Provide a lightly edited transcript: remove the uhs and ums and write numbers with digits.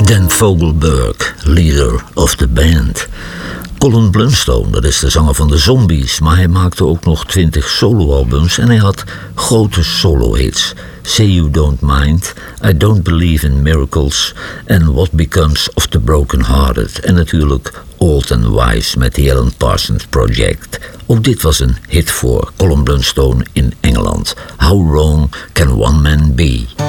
Dan Fogelberg, leader of the band. Colin Blunstone, dat is de zanger van de Zombies, maar hij maakte ook nog 20 soloalbums en hij had grote solo-hits. Say You Don't Mind, I Don't Believe in Miracles en What Becomes of the Broken Hearted. En natuurlijk Old and Wise met The Alan Parsons Project. Ook dit was een hit voor Colin Blunstone in Engeland. How Wrong Can One Man Be?